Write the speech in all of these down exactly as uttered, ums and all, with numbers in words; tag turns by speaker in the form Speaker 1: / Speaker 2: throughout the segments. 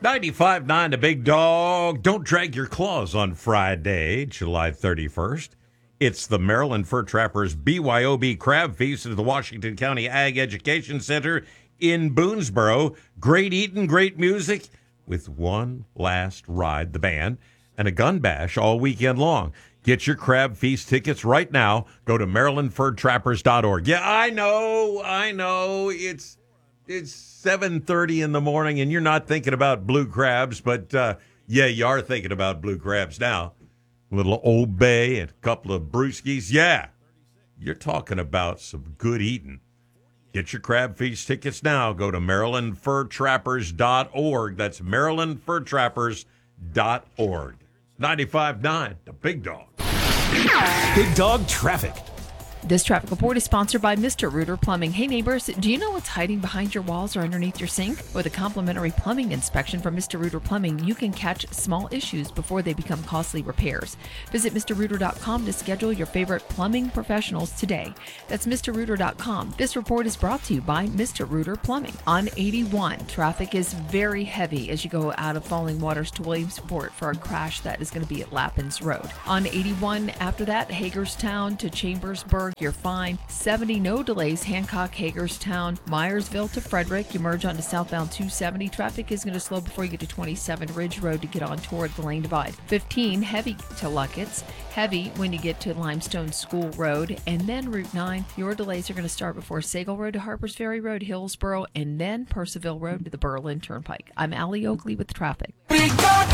Speaker 1: ninety-five point nine The Big Dog. Don't drag your claws on Friday, July thirty-first. It's the Maryland Fur Trappers B Y O B Crab Feast at the Washington County Ag Education Center in Boonesboro. Great eating, great music, with one last ride, the band, and a gun bash all weekend long. Get your Crab Feast tickets right now. Go to maryland fur trappers dot org. Yeah, I know, I know, it's... It's seven thirty in the morning, and you're not thinking about blue crabs, but, uh, yeah, you are thinking about blue crabs now. A little Old Bay and a couple of brewskis. Yeah, you're talking about some good eating. Get your Crab Feast tickets now. Go to maryland fur trappers dot org. That's maryland fur trappers dot org. ninety-five point nine The Big Dog.
Speaker 2: Big Dog Traffic.
Speaker 3: This traffic report is sponsored by Mister Rooter Plumbing. Hey neighbors, do you know what's hiding behind your walls or underneath your sink? With a complimentary plumbing inspection from Mister Rooter Plumbing, you can catch small issues before they become costly repairs. Visit Mr Rooter dot com to schedule your favorite plumbing professionals today. That's Mr Rooter dot com. This report is brought to you by Mister Rooter Plumbing. On eighty-one, traffic is very heavy as you go out of Falling Waters to Williamsport for a crash that is going to be at Lappins Road. On eighty-one, after that, Hagerstown to Chambersburg, you're fine. seventy, no delays, Hancock, Hagerstown, Myersville to Frederick. You merge onto southbound two seventy. Traffic is going to slow before you get to twenty-seven Ridge Road to get on toward the lane divide. fifteen, heavy to Luckett's. Heavy when you get to Limestone School Road. And then Route nine, your delays are going to start before Sagal Road to Harpers Ferry Road, Hillsboro, and then Percival Road to the Berlin Turnpike. I'm Allie Oakley with traffic.
Speaker 4: Big Dog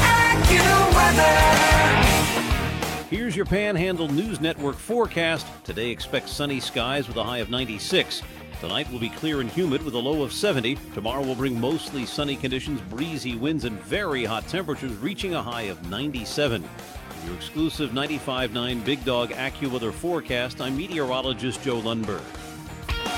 Speaker 4: AccuWeather.
Speaker 5: Here's your Panhandle News Network forecast. Today expect sunny skies with a high of ninety-six. Tonight will be clear and humid with a low of seventy. Tomorrow will bring mostly sunny conditions, breezy winds, and very hot temperatures reaching a high of ninety-seven. Your exclusive ninety-five point nine Big Dog AccuWeather forecast, I'm meteorologist Joe Lundberg.